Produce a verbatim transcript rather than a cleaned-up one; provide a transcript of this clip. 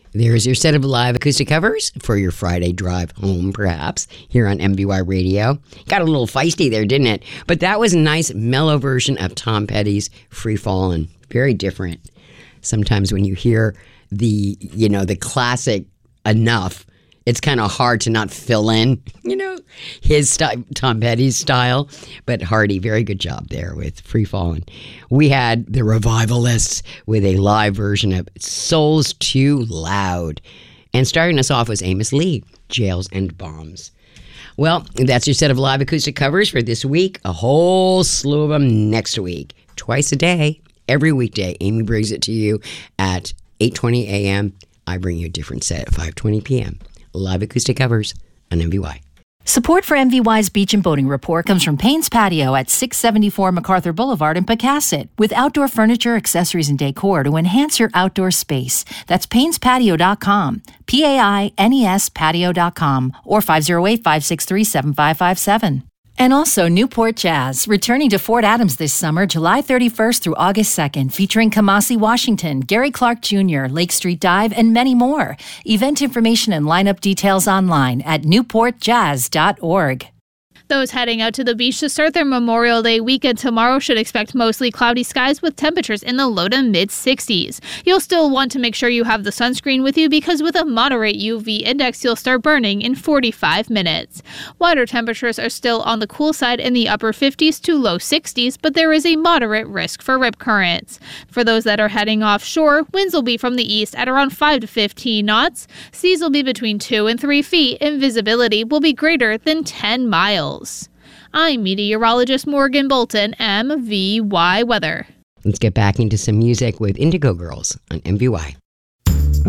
There's your set of live acoustic covers for your Friday drive home, perhaps, here on M V Y Radio. Got a little feisty there, didn't it? But that was a nice, mellow version of Tom Petty's Free Fallin'. Very different. Sometimes when you hear the, you know, the classic enough, it's kind of hard to not fill in, you know, his style, Tom Petty's style. But Hardy, very good job there with Free Fallin'. We had the Revivalists with a live version of Souls Too Loud. And starting us off was Amos Lee, Jails and Bombs. Well, that's your set of live acoustic covers for this week. A whole slew of them next week. Twice a day, every weekday. Amy brings it to you at eight twenty a.m. I bring you a different set at five twenty p.m. Live acoustic covers on M V Y. Support for M V Y's Beach and Boating Report comes from Payne's Patio at six seventy-four MacArthur Boulevard in Pecasset, with outdoor furniture, accessories, and decor to enhance your outdoor space. That's paynes patio dot com, P A I N E S patio dot com, or five oh eight, five six three, seven five five seven. And also Newport Jazz, returning to Fort Adams this summer, July thirty-first through August second, featuring Kamasi Washington, Gary Clark Junior, Lake Street Dive, and many more. Event information and lineup details online at newport jazz dot org. Those heading out to the beach to start their Memorial Day weekend tomorrow should expect mostly cloudy skies with temperatures in the low to mid sixties. You'll still want to make sure you have the sunscreen with you because with a moderate U V index, you'll start burning in forty-five minutes. Water temperatures are still on the cool side in the upper fifties to low sixties, but there is a moderate risk for rip currents. For those that are heading offshore, winds will be from the east at around five to fifteen knots. Seas will be between two and three feet, and visibility will be greater than ten miles. I'm meteorologist Morgan Bolton, M V Y Weather. Let's get back into some music with Indigo Girls on M V Y.